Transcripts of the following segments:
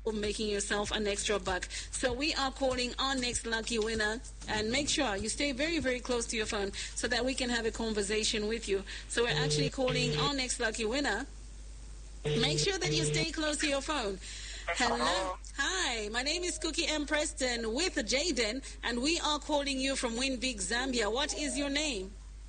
of making yourself an extra buck. So we are calling our next lucky winner, and make sure you stay very, very close to your phone so that we can have a conversation with you. So we're actually calling our next lucky winner. Make sure that you stay close to your phone. Hello. Hi, my name is Cookie M. Preston with Jaden, and we are calling you from Win Big Zambia. What is your name?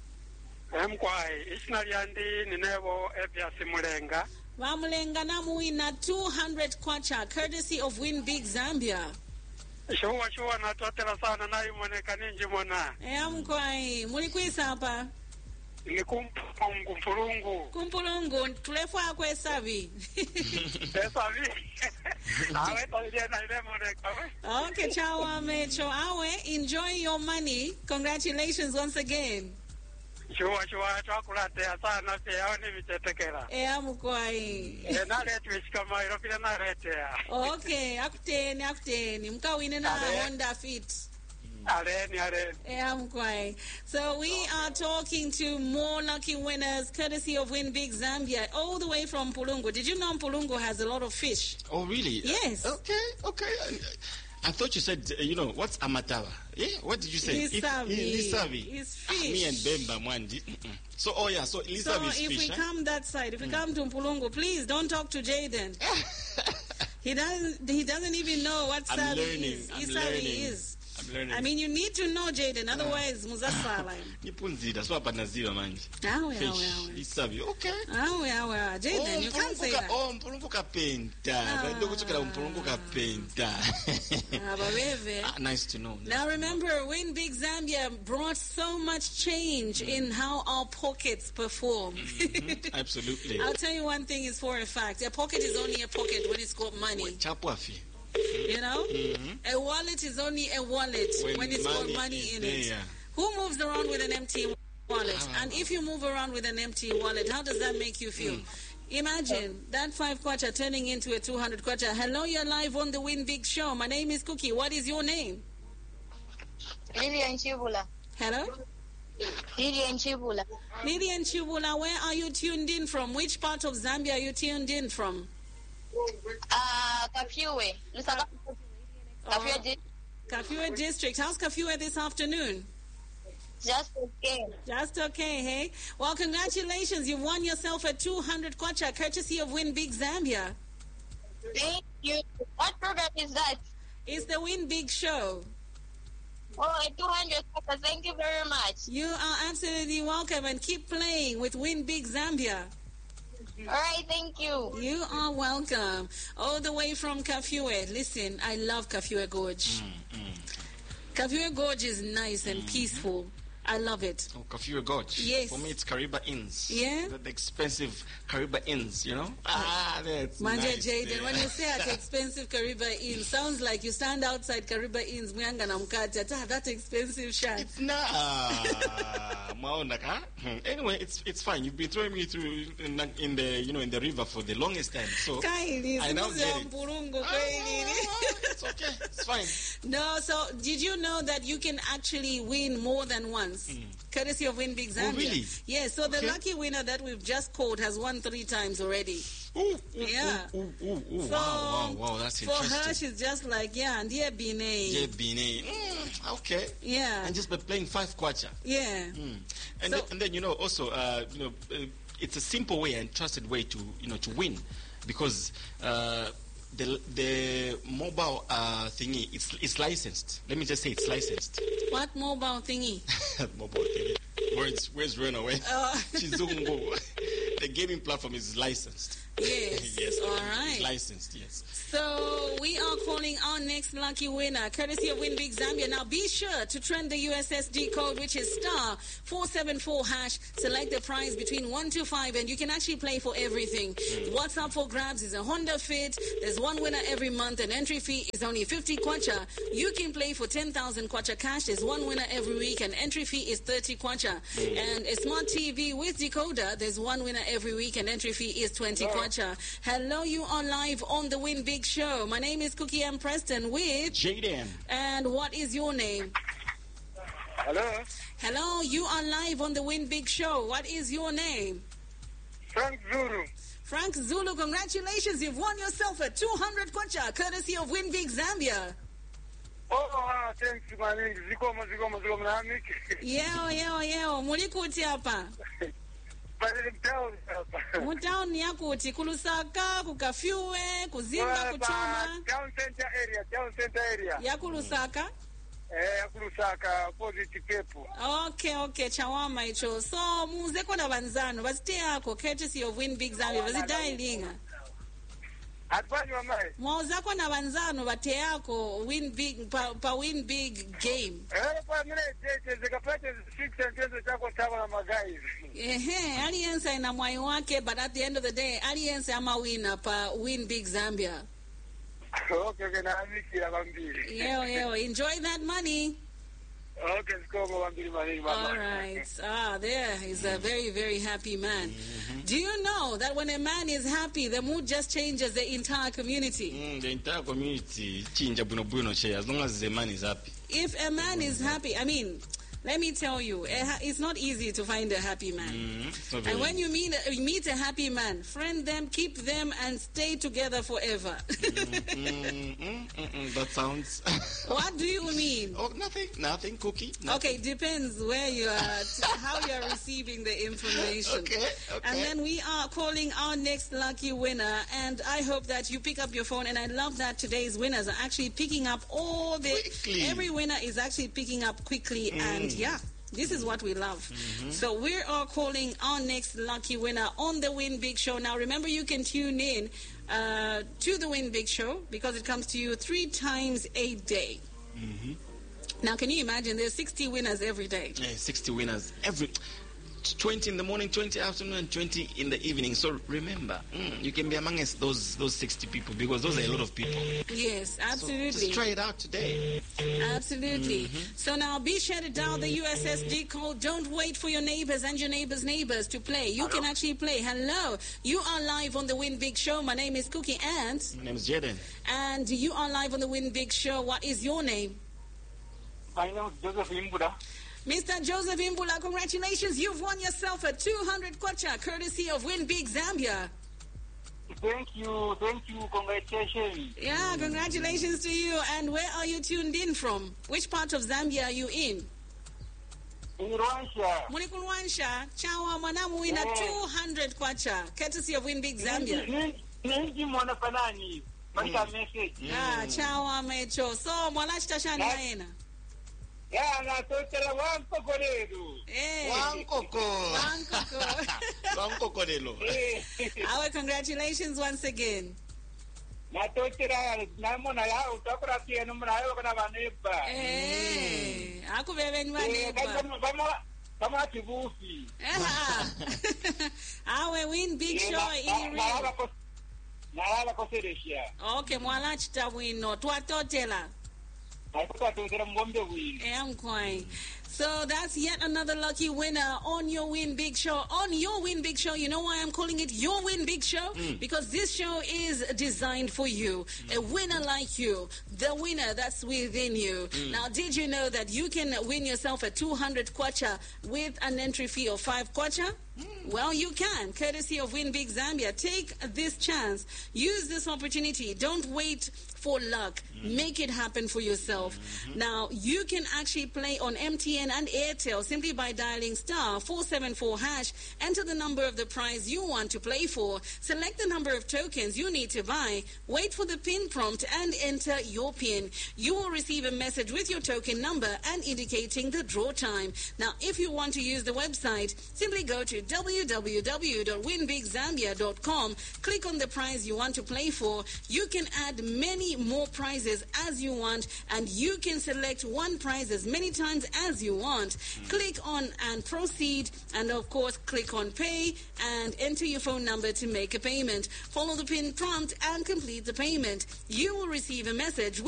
Vamulenga namuwina 200 kwacha, courtesy of Win Big Zambia. Shuwa natotela sana na imoneka ninji mona. Mkwai, mulikuisa hapa? Ni kumpulungu. Kumpulungu, tulefa kwe savi. Savi. Awe tolia na ile moneka we. Okay, chawa mecho. Awe, enjoy your money. Congratulations once again. Shuwa chakulatea sana pia au ni mchetekera. Mkwai. Nalete wishikama iropile naletea. Okay, akuteni. Mkawine na Honda Fit. Aleni. Mkwai. So we are talking to more lucky winners courtesy of Win Big Zambia all the way from Mpulungu. Did you know Mpulungu has a lot of fish? Oh, really? Yes. Okay. I thought you said, what's Amatawa? Yeah, what did you say? Lisavi. It's fish. Me and Bemba Mwandi. So Lisavi is fish. So if we come that side, if we come to Mpulungu, please don't talk to Jaden. He doesn't even know what Savi is. Isavi is. I'm learning. I mean, you need to know Jaden, otherwise Muzasala. Nipunzira, so Panazira manji. Lisavi, okay. Jaden, you can't say that. Mpulungu kapenta. Mpulungu kapenta. Nice to know. Now remember, Win Big Zambia brought so much change in how our pockets perform. Absolutely. I'll tell you one thing is for a fact. A pocket is only a pocket when it's got money. You know? A wallet is only a wallet when it's got money in it. Who moves around with an empty wallet? And if you move around with an empty wallet, how does that make you feel? Imagine that 5 kwacha turning into a 200 kwacha. Hello, you're live on the Win Big Show. My name is Cookie. What is your name? Lilian Chibula. Hello? Lilian Chibula. Lilian Chibula, where are you tuned in from? Which part of Zambia are you tuned in from? Kafue. Kafue district. How's Kafue this afternoon? Just okay. Just okay, hey? Well, congratulations. You've won yourself a 200 kwacha courtesy of Win Big Zambia. Thank you. What program is that? It's the Win Big Show. Oh, 200 kwacha. Thank you very much. You are absolutely welcome, and keep playing with Win Big Zambia. All right, thank you. You are welcome. All the way from Kafue. Listen, I love Kafue Gorge. Kafue Gorge is nice and peaceful. I love it. Oh, Kafue Gorge. Yes. For me, it's Kariba Inns. Yeah? The expensive Kariba Inns, you know? That's nice. Jaden, when you say at expensive Kariba Inns, sounds like you stand outside Kariba Inns, that expensive shack. It's not. Anyway, it's fine. You've been throwing me through in the river for the longest time. So I now get it. It's okay. It's fine. No, so did you know that you can actually win more than once? Courtesy of Win Big Zambia. Oh, really? Yes, so the lucky winner that we've just called has won 3 times already. Wow, that's interesting. For her, she's just like, ndiye bine. Okay. Yeah. And just by playing 5 kwacha. Yeah. And then, also, it's a simple way and trusted way to win, because the mobile thingy, it's licensed. Let me just say it's licensed. What mobile thingy? Mobile thingy. Words run away. Chizungu. The gaming platform is licensed. Yes. Yes. All right. Licensed, yes. So we are calling our next lucky winner, courtesy of Win Big Zambia. Now be sure to trend the USSD code, which is *474#. Select the prize between 1 to 5, and you can actually play for everything. What's up for grabs is a Honda Fit. There's one winner every month. An entry fee is only 50 kwacha. You can play for 10,000 kwacha cash. There's one winner every week. An entry fee is 30 kwacha. And a smart TV with decoder. There's one winner every week. An entry fee is 20 kwacha. Hello, you are live on the Win Big Show. My name is Cookie M. Preston with Jaden. And what is your name? Hello. Hello, you are live on the Win Big Show. What is your name? Frank Zulu. Frank Zulu, congratulations. You've won yourself a 200 kwacha, courtesy of Win Big Zambia. Oh, thanks, man. Zikomo, nami. Yeo. Mulikuti hapa. Mtown yakuti kulusaka, kukafyue, kuzimba, kuchoma. Town center area. Yakulusaka? Yakulusaka, opposite Pepu. Okay, chawama icho. So, muze kona banzano, bazite yako, courtesy of Win Big Zambia, bazidailinga. Advanyo mai. Mwauza kona banzano, bate yako, Win Big, pa Win Big game. Pa mine, zekapete 6 and 10 chako chako na magaizi. Aliyense ina mwai wake, but at the end of the day, aliyense ama winner pa Win Big Zambia. Okay, naamiki ya bambili. Yo, enjoy that money. Okay, zikomo bambili manini. All right. There is a very, very happy man. Do you know that when a man is happy, the mood just changes the entire community? The entire community change bueno as long as the man is happy. If a man is happy, I mean, let me tell you, it's not easy to find a happy man. And when you meet a happy man, friend them, keep them, and stay together forever. That sounds... What do you mean? Oh, nothing, Cookie. Nothing. Okay, depends where you are, how you are receiving the information. Okay. And then we are calling our next lucky winner, and I hope that you pick up your phone, and I love that today's winners are actually picking up quickly. Every winner is actually picking up quickly, and yeah, this is what we love. So we are calling our next lucky winner on the Win Big Show. Now remember, you can tune in to the Win Big Show because it comes to you 3 times a day. Now can you imagine there's 60 winners every day? Yeah, 60 winners every 20 in the morning, 20 afternoon, and 20 in the evening. So remember, you can be amongst those 60 people because those are a lot of people. Yes, absolutely. So just try it out today. Absolutely. So now be sure to dial the USSD code. Don't wait for your neighbors and your neighbors' neighbors to play. You can actually play. Hello. You are live on the Win Big Show. My name is Cookie and... My name is Jaden. And you are live on the Win Big Show. What is your name? My name is Joseph Imbula. Mr. Joseph Imbula, congratulations. You've won yourself a 200 kwacha, courtesy of Win Big Zambia. Thank you, congratulations. Yeah, congratulations to you. And where are you tuned in from? Which part of Zambia are you in? In Rwanda. Rwanda. Chawa mwanamu wina 200 kwacha, courtesy of Win Big Zambia. Ninji mwana panani. Manika message. Chawa mecho. So, mwala chitashani maena. Our congratulations once again. Our Win Big Show in real. Okay, mwala chita wino. Tuatotela. So that's yet another lucky winner on your Win Big Show. On your Win Big Show, you know why I'm calling it your Win Big Show? Because this show is designed for you. A winner like you. The winner that's within you. Now, did you know that you can win yourself a 200 kwacha with an entry fee of 5 kwacha? Well, you can, courtesy of Win Big Zambia. Take this chance. Use this opportunity. Don't wait for luck. Make it happen for yourself. Now, you can actually play on MTN and Airtel simply by dialing *474#. Enter the number of the prize you want to play for. Select the number of tokens you need to buy. Wait for the PIN prompt and enter your PIN. You will receive a message with your token number and indicating the draw time. Now, if you want to use the website, simply go to www.winbigzambia.com. Click on the prize you want to play for. You can add many more prizes as you want, and you can select one prize as many times as you want. Click on and proceed, and of course click on pay and enter your phone number to make a payment. Follow the PIN prompt and complete the payment. You will receive a message